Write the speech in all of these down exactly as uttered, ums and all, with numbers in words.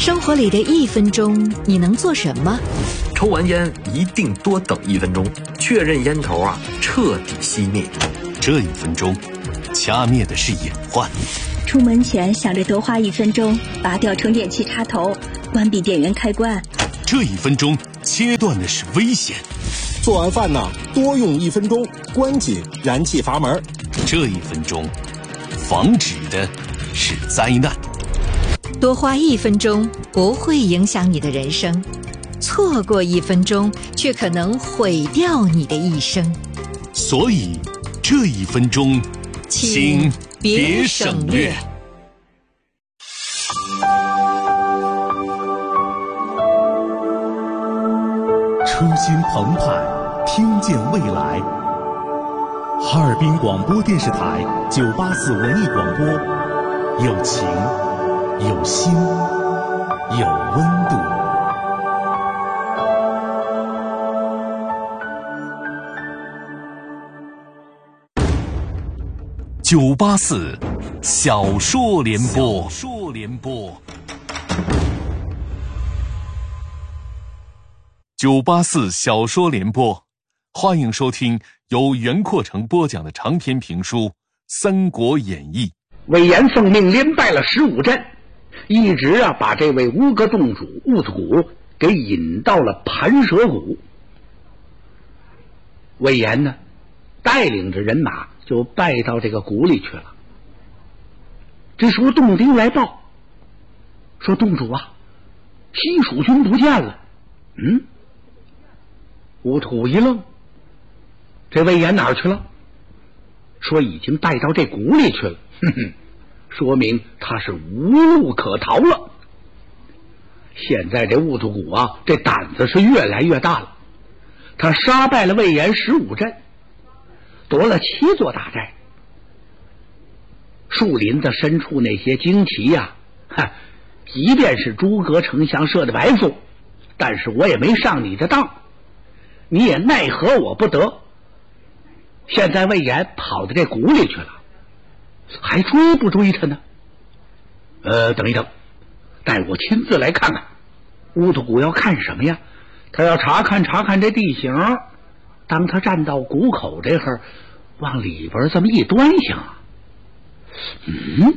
生活里的一分钟，你能做什么？ 抽完烟一定多等一分钟，确认烟头啊彻底熄灭。 这一分钟，掐灭的是隐患。 出门前想着多花一分钟，拔掉充电器插头，关闭电源开关。 这一分钟，切断的是危险。 做完饭呢，多用一分钟，关紧燃气阀门。 这一分钟，防止的是灾难。 多花一分钟不会影响你的人生，错过一分钟却可能毁掉你的一生。 所以，这一分钟，请别省略。 车心澎湃，听见未来。哈尔滨广播电视台九八四文艺广播，有情，有心，有温度。 九八四小说联播，小说联播。九八四小说联播，欢迎收听由袁阔成播讲的长篇评书《三国演义》。 魏延奉命连败了十五阵，一直啊把这位乌戈洞主兀突骨给引到了盘蛇谷。魏延呢，带领着人马就败到这个谷里去了。这时候洞丁来报，说洞主啊，西蜀军不见了。嗯。兀突骨一愣，这魏延哪儿去了？说已经带到这谷里去了，哼哼，说明他是无路可逃了。现在这兀突骨啊，这胆子是越来越大了。他杀败了魏延十五阵，夺了七座大寨。树林子深处那些旌旗呀、啊，即便是诸葛丞相设的埋伏，但是我也没上你的当。你也奈何我不得。现在魏延跑到这谷里去了，还追不追他呢？呃，等一等，带我亲自来看看。兀突骨要看什么呀？他要查看查看这地形。当他站到谷口这会儿，往里边这么一端详，嗯，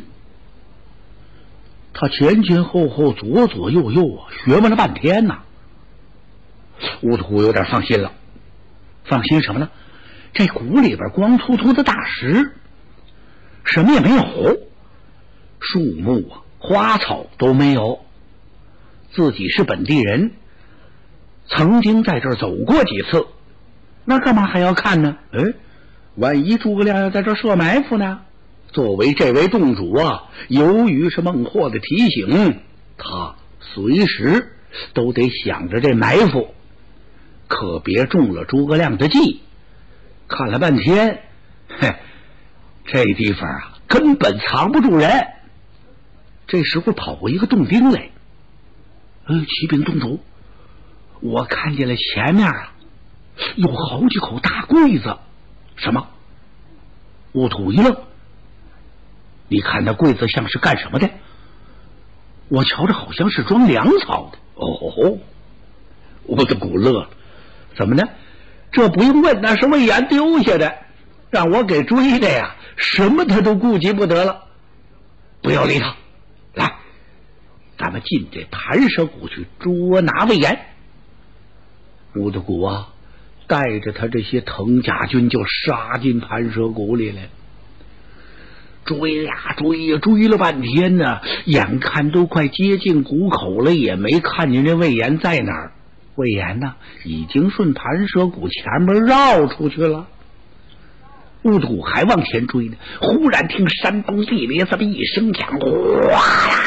他前前后后左左右右啊，学问了半天呐。兀突骨有点放心了，放心什么呢？这谷里边光秃秃的大石，什么也没有，树木啊、花草都没有。自己是本地人，曾经在这儿走过几次，那干嘛还要看呢？哎，万一诸葛亮要在这儿设埋伏呢？作为这位洞主啊，由于是孟获的提醒，他随时都得想着这埋伏，可别中了诸葛亮的计。看了半天，嘿，这地方啊根本藏不住人。这时候跑过一个洞丁来，呃，启禀洞主，我看见了前面啊有好几口大柜子。什么？兀突一愣，你看那柜子像是干什么的？我瞧着好像是装粮草的。哦，兀突骨乐了，怎么呢？这不用问，那是魏延丢下的，让我给追的呀，什么他都顾及不得了。不要理他，来，咱们进这盘蛇谷去捉拿魏延。兀突骨啊，带着他这些藤甲军就杀进盘蛇谷里来。追呀追呀，追了半天呢，眼看都快接近谷口了，也没看见这魏延在哪儿。魏延呢，已经顺盘蛇谷前面绕出去了。兀突骨还往前追呢，忽然听山崩地裂这么一声响，哗啦！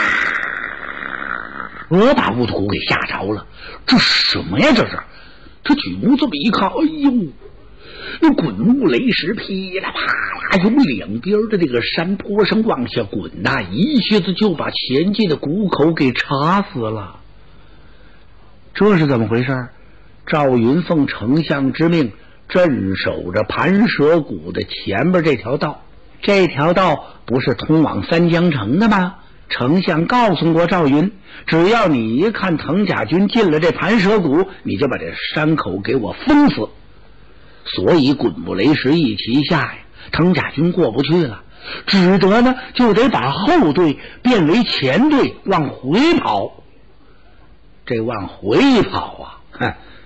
我把兀突骨给吓着了，这什么呀？这是？他举目这么一看，哎呦，那滚木雷石噼里啪啦，由两边的这个山坡上往下滚呐、啊，一下子就把前进的谷口给插死了。这是怎么回事？赵云奉丞相之命，镇守着盘蛇谷的前边这条道，这条道不是通往三江城的吗？ 丞相告诉过赵云，只要你一看滕甲军进了这盘蛇谷，你就把这山口给我封死。所以滚木雷石一齐下呀，滕甲军过不去了，只得呢就得把后队变为前队往回跑。这往回跑啊，哼，